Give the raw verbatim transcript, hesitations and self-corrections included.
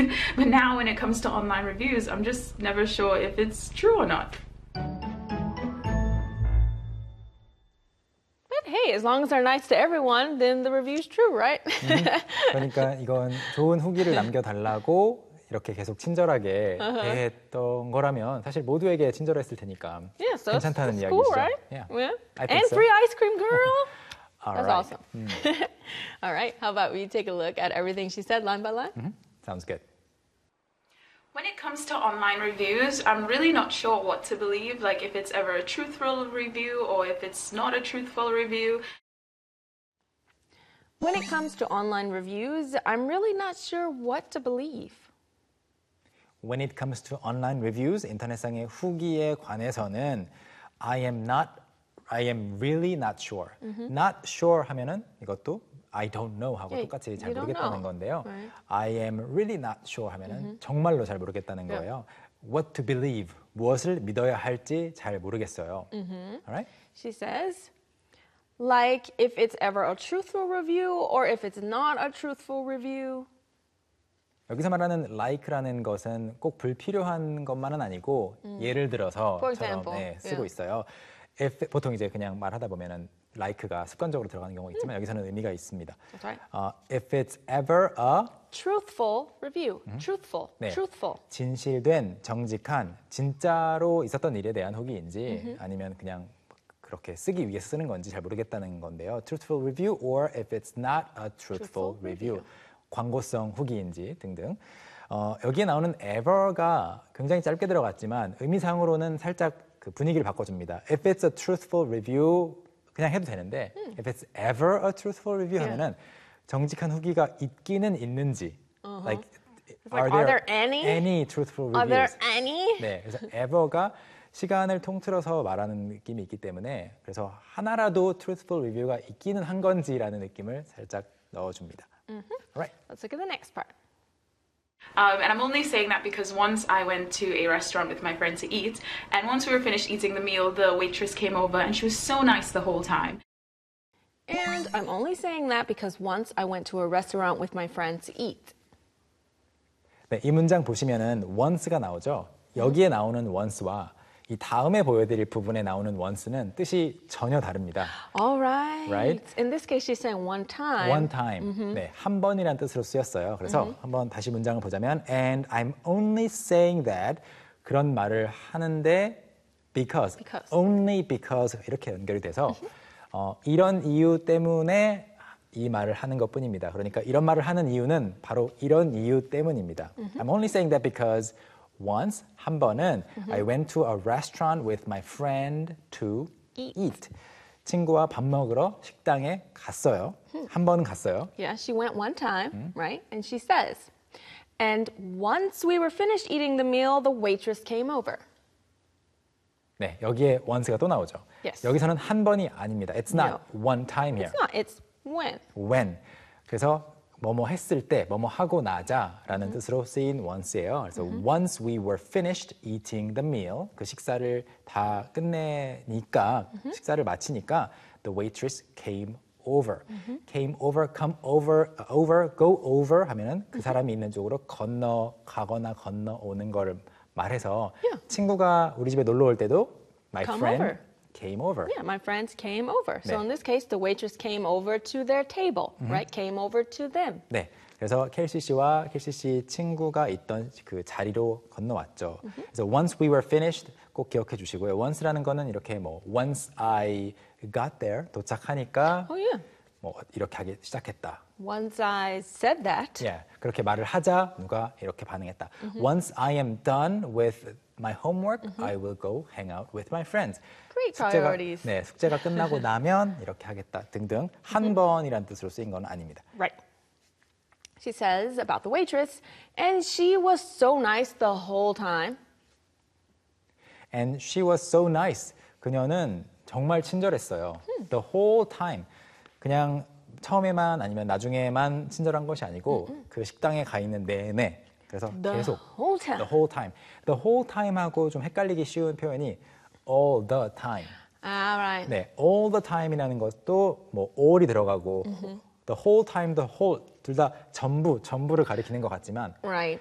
But now when it comes to online reviews, I'm just never sure if it's true or not. But hey, as long as they're nice to everyone, then the review's true, right? 음, 그러니까 이건 좋은 후기를 남겨달라고 이렇게 계속 친절하게 uh-huh. 대했던 거라면 사실 모두에게 친절했을 테니까 yeah, so 괜찮다는 it's 이야기죠. cool, right? Yeah. Yeah. I think And so. free ice cream, girl. All That's right. awesome. Mm. All right, how about we take a look at everything she said line by line? Mm-hmm. Sounds good. When it comes to online reviews, I'm really not sure what to believe, like if it's ever a truthful review or if it's not a truthful review. When it comes to online reviews, I'm really not sure what to believe. When it comes to online reviews, 인터넷상의 후기에 관해서는 I am not, I am really not sure. Mm-hmm. Not sure 하면은 이것도 I don't know 하고 yeah, 똑같이 잘 모르겠다는 건데요. Right. I am really not sure 하면은 mm-hmm. 정말로 잘 모르겠다는 yeah. 거예요. What to believe, 무엇을 믿어야 할지 잘 모르겠어요. Mm-hmm. All right? She says, like if it's ever a truthful review or if it's not a truthful review. 여기서 말하는 like라는 것은 꼭 불필요한 것만은 아니고 음. 예를 들어서처럼 네, 쓰고 yeah. 있어요. If, 보통 이제 그냥 말하다 보면은 like가 습관적으로 들어가는 경우가 있지만 음. 여기서는 의미가 있습니다. That's right. Uh, if it's ever a truthful review, 음? truthful, 네. truthful. 진실된, 정직한, 진짜로 있었던 일에 대한 후기인지 음흠. 아니면 그냥 그렇게 쓰기 위해서 쓰는 건지 잘 모르겠다는 건데요. Truthful review or if it's not a truthful, truthful review. review. 광고성 후기인지 등등. 어, 여기에 나오는 ever가 굉장히 짧게 들어갔지만 의미상으로는 살짝 그 분위기를 바꿔줍니다. If it's a truthful review 그냥 해도 되는데 음. if it's ever a truthful review yeah. 하면은 정직한 후기가 있기는 있는지 uh-huh. like, like are, there, are there any? any truthful Are reviews? there any? 네, 그래서 ever가 시간을 통틀어서 말하는 느낌이 있기 때문에 그래서 하나라도 truthful review가 있기는 한 건지라는 느낌을 살짝 넣어줍니다. Mm-hmm. Right. Let's look at the next part. Um, and I'm only saying that because once I went to a restaurant with my friend to eat, and once we were finished eating the meal, the waitress came over and she was so nice the whole time. And I'm only saying that because once I went to a restaurant with my friend to eat. 네, 이 문장 보시면은 once가 나오죠. 여기에 나오는 once와 이 다음에 보여드릴 부분에 나오는 once는 뜻이 전혀 다릅니다. All right. Right? In this case, she's saying one time. One time. Mm-hmm. 네, 한 번이라는 뜻으로 쓰였어요. 그래서 mm-hmm. 한번 다시 문장을 보자면 And I'm only saying that 그런 말을 하는데 because, because. only because 이렇게 연결이 돼서 mm-hmm. 어, 이런 이유 때문에 이 말을 하는 것뿐입니다. 그러니까 이런 말을 하는 이유는 바로 이런 이유 때문입니다. Mm-hmm. I'm only saying that because Once, 한 번은 mm-hmm. I went to a restaurant with my friend to eat. eat. 친구와 밥 먹으러 식당에 갔어요. Hmm. 한 번은 갔어요. Yeah, she went one time, mm. right? And she says, and once we were finished eating the meal, the waitress came over. 네, 여기에 once가 또 나오죠. Yes. 여기서는 한 번이 아닙니다. It's not no. one time here. It's not, it's when. When. 그래서 뭐뭐 했을 때, 뭐뭐 하고 나자라는 mm-hmm. 뜻으로 쓰인 once예요. 그래서 mm-hmm. once we were finished eating the meal, 그 식사를 다 끝내니까, mm-hmm. 식사를 마치니까 the waitress came over. Mm-hmm. came over, come over, over, go over 하면은 그 사람이 있는 쪽으로 건너가거나 건너오는 거를 말해서 yeah. 친구가 우리 집에 놀러 올 때도 my come friend over. came over. Yeah, my friends came over. 네. So in this case, the waitress came over to their table, mm-hmm. right? Came over to them. 네, 그래서 켈시 씨와 켈시 씨 친구가 있던 그 자리로 건너왔죠. Mm-hmm. 그래서 once we were finished 꼭 기억해 주시고요. once라는 거는 이렇게 뭐 once I got there 도착하니까 oh, yeah. 뭐 이렇게 하기 시작했다. Once I said that. Yeah, 그렇게 말을 하자 누가 이렇게 반응했다. Mm-hmm. Once I am done with my homework, mm-hmm. I will go hang out with my friends. Great 숙제가, priorities. 네, 숙제가 끝나고 나면 이렇게 하겠다 등등 한 mm-hmm. 번이라는 뜻으로 쓰인 건 아닙니다. Right. She says about the waitress, and she was so nice the whole time. And she was so nice. 그녀는 정말 친절했어요. Hmm. The whole time. 그냥 처음에만 아니면 나중에만 친절한 것이 아니고 mm-hmm. 그 식당에 가 있는 내내 그래서 the 계속 whole time. the whole time. The whole time하고 좀 헷갈리기 쉬운 표현이 all the time. Ah, right. 네, all the time이라는 것도 뭐 all이 들어가고 mm-hmm. the whole time, the whole 둘 다 전부, 전부를 가리키는 것 같지만 right.